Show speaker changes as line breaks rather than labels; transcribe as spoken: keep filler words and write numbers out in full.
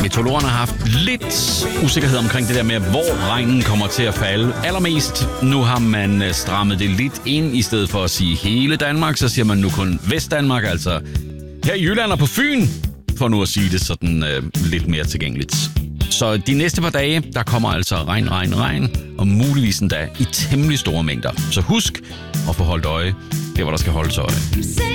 Meteorologerne har haft lidt usikkerhed omkring det der med, hvor regnen kommer til at falde. Allermest nu har man strammet det lidt ind, i stedet for at sige hele Danmark, så siger man nu kun Vestdanmark, altså her i Jylland og på Fyn, for nu at sige det sådan øh, lidt mere tilgængeligt. Så de næste par dage, der kommer altså regn, regn, regn, og muligvis endda i temmelig store mængder. Så husk at få holdt øje, det hvor der skal holdes øje.